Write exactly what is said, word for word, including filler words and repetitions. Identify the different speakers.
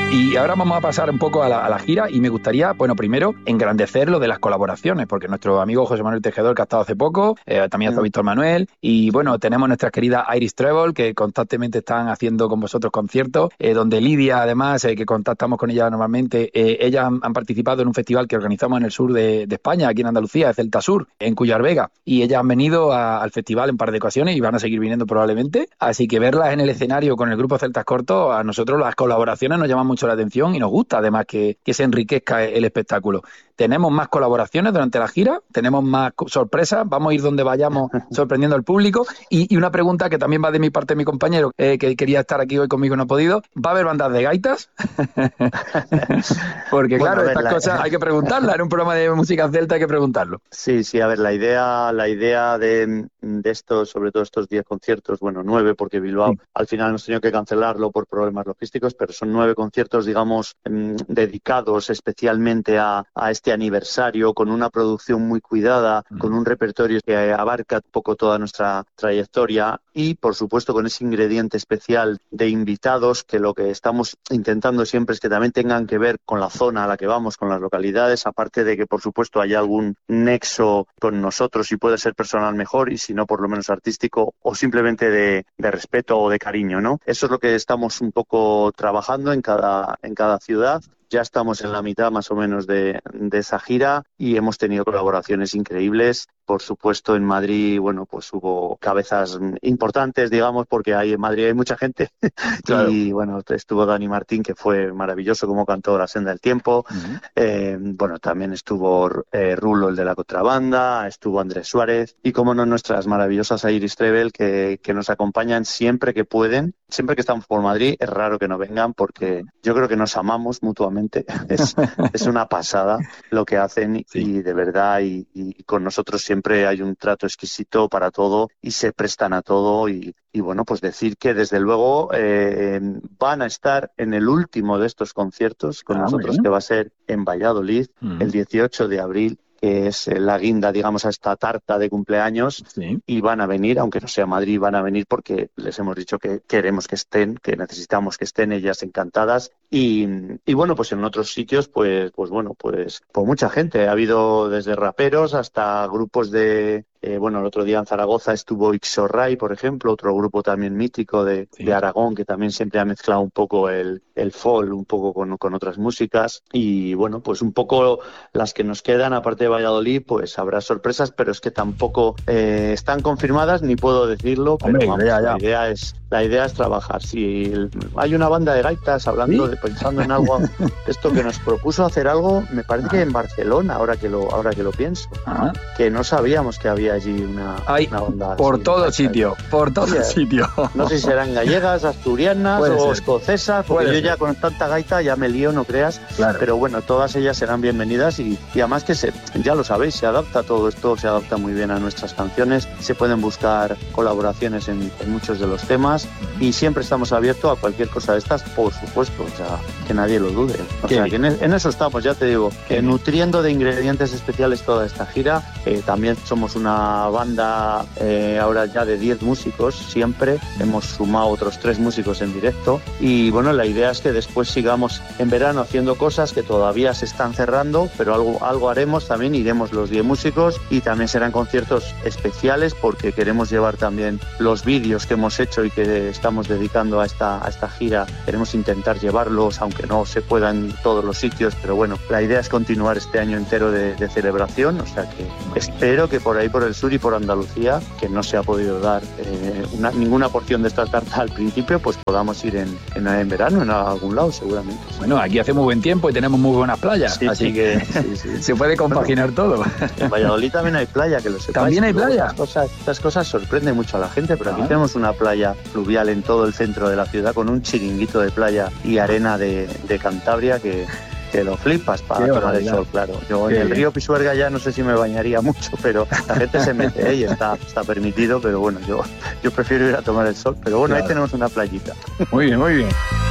Speaker 1: Y ahora vamos a pasar un poco a la, a la gira y me gustaría, bueno, primero engrandecer lo de las colaboraciones, porque nuestro amigo José Manuel Tejedor, que ha estado hace poco, eh, también ha estado Víctor Manuel, y bueno, tenemos nuestras queridas Iris Treble, que constantemente están haciendo con vosotros conciertos, eh, donde Lidia, además, eh, que contactamos con ella normalmente, eh, ellas han, han participado en un festival que organizamos en el sur de, de España, aquí en Andalucía, de Celta Sur, en Cuyar Vega, y ellas han venido a, al festival en un par de ocasiones y van a seguir viniendo probablemente, así que verlas en el escenario con el grupo Celtas Cortos, a nosotros las colaboraciones nos llaman mucho la atención y nos gusta además que, que se enriquezca el espectáculo. Tenemos más colaboraciones durante la gira, tenemos más sorpresas, vamos a ir donde vayamos sorprendiendo al público y, y una pregunta que también va de mi parte de mi compañero, eh, que quería estar aquí hoy conmigo y no ha podido, ¿va a haber bandas de gaitas? Porque
Speaker 2: bueno,
Speaker 1: claro,
Speaker 2: ver,
Speaker 1: estas
Speaker 2: la...
Speaker 1: cosas hay que preguntarlas, en un programa de música celta hay que preguntarlo.
Speaker 2: Sí, sí, a ver, la idea, la idea de, de estos, sobre todo estos diez conciertos, bueno, nueve, porque Bilbao sí. al final hemos tenido que cancelarlo por problemas logísticos, pero son nueve conciertos, digamos, mmm, dedicados especialmente a, a este aniversario, con una producción muy cuidada, mm. con un repertorio que abarca un poco toda nuestra trayectoria y, por supuesto, con ese ingrediente especial de invitados que lo que estamos intentando siempre es que también tengan que ver con la zona a la que vamos, con las localidades, aparte de que, por supuesto, haya algún nexo con nosotros y puede ser personal mejor y si no, por lo menos artístico o simplemente de, de respeto o de cariño, ¿no? Eso es lo que estamos un poco trabajando en cada, en cada ciudad. Ya estamos en la mitad más o menos de, de esa gira y hemos tenido colaboraciones increíbles. Por supuesto, en Madrid, bueno, pues hubo cabezas importantes, digamos, porque ahí en Madrid hay mucha gente. Claro. Y bueno, estuvo Dani Martín, que fue maravilloso como cantó La Senda del Tiempo. Uh-huh. Eh, bueno, también estuvo eh, Rulo, el de la contrabanda, estuvo Andrés Suárez y, como no, nuestras maravillosas Iris Treble, que, que nos acompañan siempre que pueden. Siempre que estamos por Madrid, es raro que no vengan porque yo creo que nos amamos mutuamente. Es, es una pasada lo que hacen sí. y de verdad y, y con nosotros siempre hay un trato exquisito para todo y se prestan a todo y, y bueno, pues decir que desde luego eh, van a estar en el último de estos conciertos con ah, nosotros, que va a ser en Valladolid mm. el dieciocho de abril, que es la guinda, digamos, a esta tarta de cumpleaños sí. y van a venir, aunque no sea Madrid, van a venir porque les hemos dicho que queremos que estén, que necesitamos que estén ellas encantadas y, y bueno, pues en otros sitios, pues, pues bueno, pues, pues mucha gente, ha habido desde raperos hasta grupos de, Eh, bueno, el otro día en Zaragoza estuvo Ixorray, por ejemplo, otro grupo también mítico de, sí. de Aragón, que también siempre ha mezclado un poco el, el folk, un poco con, con otras músicas. Y bueno, pues un poco las que nos quedan, aparte de Valladolid, pues habrá sorpresas, pero es que tampoco eh, están confirmadas, ni puedo decirlo, pero Hombre, vamos, ya, ya. La, idea es, la idea es trabajar. Si el, hay una banda de gaitas hablando, ¿Sí? de, pensando en algo, esto que nos propuso hacer algo, me parece ah. que en Barcelona, ahora que lo, ahora que lo pienso, ah. que no sabíamos que había allí una,
Speaker 1: Hay
Speaker 2: una onda
Speaker 1: por
Speaker 2: así,
Speaker 1: todo sitio, por todo sí, sitio.
Speaker 2: No sé si serán gallegas, asturianas Puede o ser. escocesas, porque Puede yo ser. ya con tanta gaita ya me lío, no creas, claro. pero bueno, todas ellas serán bienvenidas y, y además que se, ya lo sabéis, se adapta todo esto, se adapta muy bien a nuestras canciones, se pueden buscar colaboraciones en, en muchos de los temas y siempre estamos abiertos a cualquier cosa de estas, por supuesto, o sea, que nadie lo dude. O Qué sea, bien. que en, en eso estamos, ya te digo, que nutriendo de ingredientes especiales toda esta gira, eh, también somos una banda eh, ahora ya de diez músicos siempre, hemos sumado otros tres músicos en directo y bueno, la idea es que después sigamos en verano haciendo cosas que todavía se están cerrando, pero algo, algo haremos también, iremos los diez músicos y también serán conciertos especiales porque queremos llevar también los vídeos que hemos hecho y que estamos dedicando a esta, a esta gira, queremos intentar llevarlos aunque no se pueda en todos los sitios, pero bueno, la idea es continuar este año entero de, de celebración, o sea que espero que por ahí por el sur y por Andalucía, que no se ha podido dar eh, una, ninguna porción de esta tarta al principio, pues podamos ir en, en, en verano en algún lado seguramente.
Speaker 1: Bueno, aquí hace muy buen tiempo y tenemos muy buenas playas, sí, así que sí, sí. se puede compaginar bueno, todo.
Speaker 2: En Valladolid también hay playa, que lo sepáis.
Speaker 1: ¿También hay playa?
Speaker 2: Estas cosas, estas cosas sorprenden mucho a la gente, pero aquí ah. tenemos una playa fluvial en todo el centro de la ciudad con un chiringuito de playa y arena de, de Cantabria que... que lo flipas para Qué tomar el sol, claro. Yo Qué en el bien. río Pisuerga ya no sé si me bañaría mucho, pero la gente se mete ¿eh? y está, está permitido, pero bueno, yo, yo prefiero ir a tomar el sol. Pero bueno, claro. ahí tenemos una playita.
Speaker 1: Muy bien, muy bien.